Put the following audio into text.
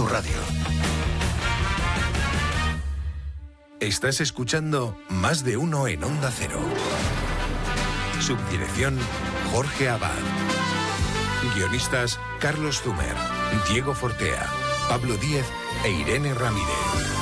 Tu Radio. Estás escuchando Más de Uno en Onda Cero. Subdirección Jorge Abad. Guionistas Carlos Zumer, Diego Fortea, Pablo Díez e Irene Ramírez.